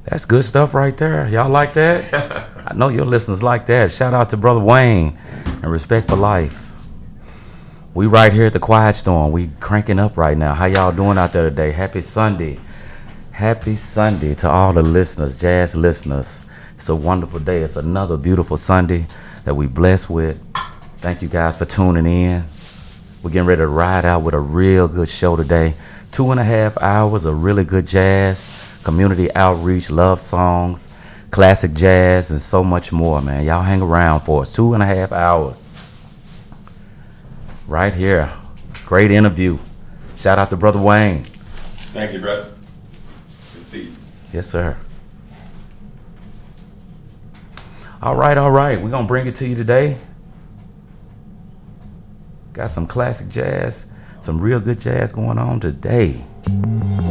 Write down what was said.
That's good stuff right there. Y'all like that? I know your listeners like that. Shout out to Brother Wayne and Respect for Life. We right here at the Quiet Storm. We cranking up right now. How y'all doing out there today? Happy Sunday. Happy Sunday to all the listeners, jazz listeners. It's a wonderful day. It's another beautiful Sunday that we blessed with. Thank you guys for tuning in. We're getting ready to ride out with a real good show today. 2.5 hours of really good jazz, community outreach, love songs, classic jazz, and so much more, man. Y'all hang around for us. 2.5 hours. Right here. Great interview. Shout out to Brother Wayne. Thank you, brother. Good to see you. Yes, sir. All right. We're going to bring it to you today. Got some classic jazz, some real good jazz going on today.